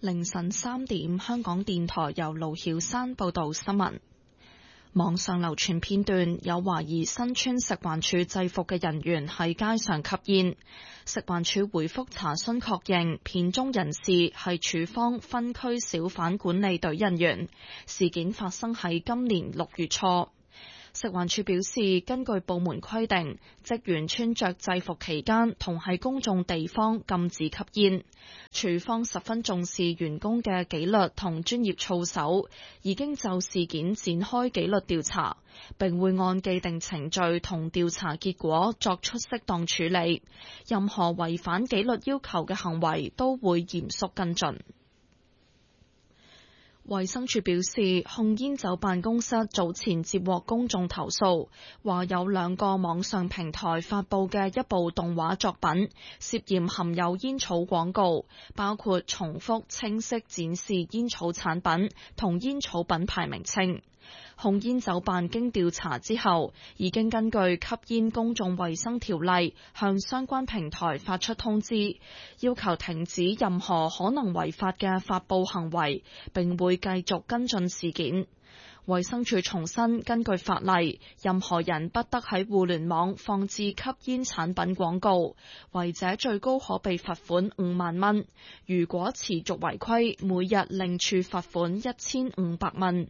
凌晨3點，香港電台由盧曉山報道新聞。網上流傳片段，有懷疑身穿食環署制服嘅人員喺街上吸煙。食環署回覆查詢確認，片中人士係署方分區小販管理隊人員。事件發生喺今年6月初。食環署表示，根據部門規定，職員穿着制服期間同喺公眾地方禁止吸煙。署方十分重視員工嘅紀律同專業操守，已經就事件展開紀律調查，並會按既定程序同調查結果作出適當處理。任何違反紀律要求嘅行為都會嚴肅跟進。衛生署表示，控煙酒辦公室早前接獲公眾投訴，話有2個網上平台發佈嘅一部動畫作品涉嫌含有煙草廣告，包括重複清晰展示煙草產品同煙草品牌名稱。控煙酒辦經調查之後，已經根據吸煙公眾衛生條例向相關平台發出通知，要求停止任何可能違法嘅發佈行為，並會繼續跟進事件。衛生署重申，根據法例，任何人不得喺互聯網放置吸煙產品廣告，違者最高可被罰款5萬蚊。如果持續違規，每日另處罰款1500蚊。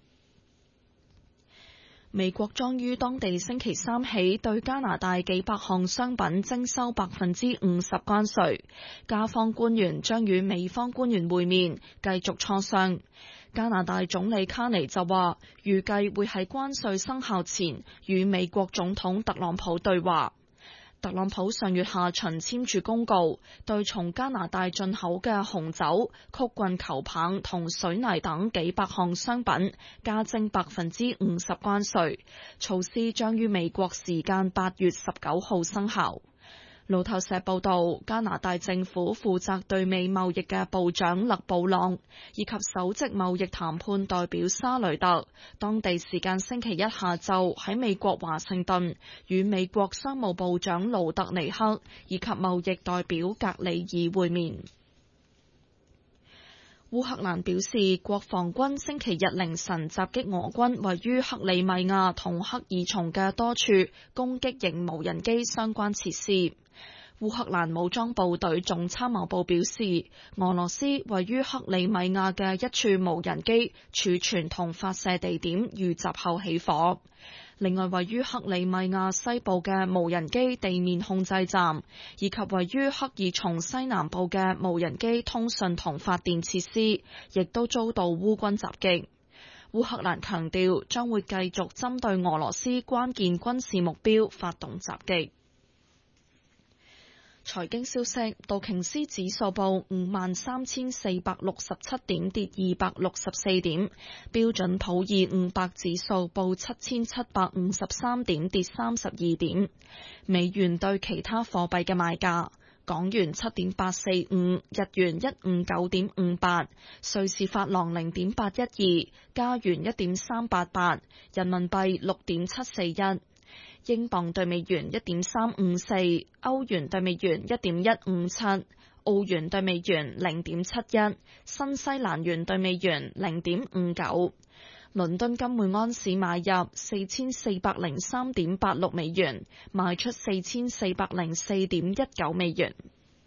美國將於當地星期3起對加拿大幾百項商品徵收50%關稅。加方官員將與美方官員會面，繼續磋商。加拿大總理卡尼就話，預計會喺關稅生效前與美國總統特朗普對話。特朗普上月下旬簽署公告，對從加拿大進口嘅紅酒、曲棍球棒同水泥等幾百項商品加徵50%關稅，措施將於美國時間8月19號生效。路透社報道，加拿大政府負責對美貿易嘅部長勒布朗以及首席貿易談判代表沙雷特，當地時間星期一下晝喺美國華盛頓與美國商務部長盧特尼克以及貿易代表格里爾會面。烏克蘭表示，國防軍星期日凌晨襲擊俄軍位於克里米亞同克爾松嘅多處攻擊型無人機相關設施。烏克蘭武裝部隊總參謀部表示，俄羅斯位於克里米亞嘅一處無人機儲存同發射地點遇襲後起火。另外，位於克里米亞西部嘅無人機地面控制站，以及位於克爾松西南部嘅無人機通訊同發電設施，亦都遭到烏軍襲擊。烏克蘭強調將會繼續針對俄羅斯關鍵軍事目標發動襲擊。財經消息，道瓊斯指數報53,467點，跌264點；標準普爾500指數報7,753點，跌32點。美元對其他貨幣嘅賣價：港元7.845，日元159.58，瑞士法郎0.812，加元1.388，人民幣6.741。英鎊對美元1.354，歐元對美元1.157，澳元對美元0.71，新西蘭元對美元0.59。倫敦金每安士買入4403.86美元，賣出4404.19美元。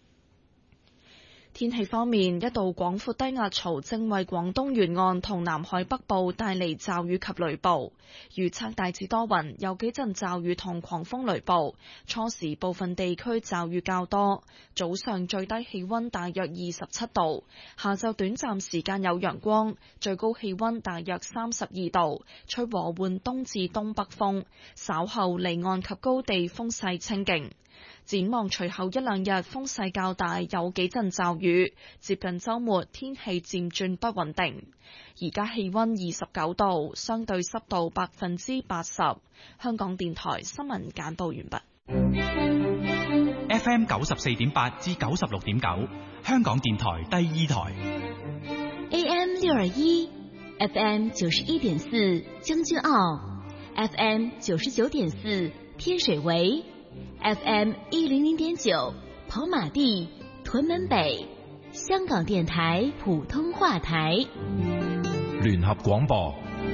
天氣方面，一道廣闊低壓槽正為廣東沿岸同南海北部帶嚟驟雨及雷暴，預測大致多雲，有幾陣驟雨同狂風雷暴，初時部分地區驟雨較多，早上最低氣溫大約27度，下晝短暫時間有陽光，最高氣溫大約32度，吹和緩東至東北風，稍後離岸及高地風勢清勁。展望隨後一兩日風勢較大，有幾陣驟雨，接近週末天氣漸轉不穩定。而家氣溫29度，相對濕度80%。香港電台新聞簡報完畢。 FM 94.8至96.9，香港電台第2台。 AM 621 FM 91.4將軍澳 FM 99.4天水圍FM 100.9跑馬地屯門北香港電台普通話台聯合廣播。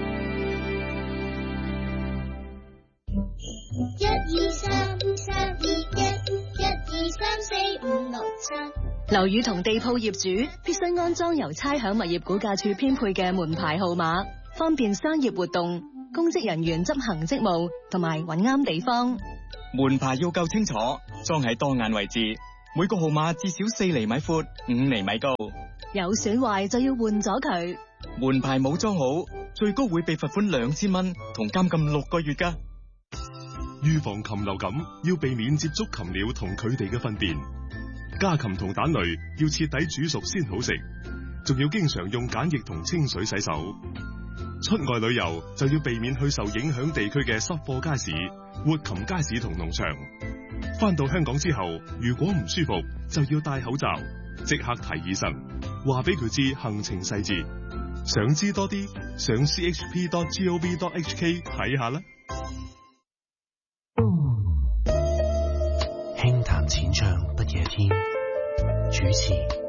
1 2 3 3 2 1 1 2 3 4 5 6 7。 樓宇同地鋪業主必須安裝由差餉物業估價署編配嘅門牌號碼，方便商業活動、公職人員執行職務同埋揾啱地方。 門牌要夠清楚，裝喺當眼位置，每個號碼至少4厘米闊、5厘米高。 有損壞就要換咗佢。 門牌冇裝好，最高會被罰款2000蚊同監禁6個月㗎。 預防禽流感要避免接觸禽鳥同佢哋嘅糞便。家禽同蛋類要徹底煮熟先好食，仲要經常用梘液同清水洗手。出外旅遊就要避免去受影響地區嘅濕貨街市、活禽街市同農場。返到香港之後，如果唔舒服，就要戴口罩，即刻睇醫生，話俾佢知行程細節。想知多啲，上 chp.gov.hk 睇下啦。 輕談淺唱不夜天，主持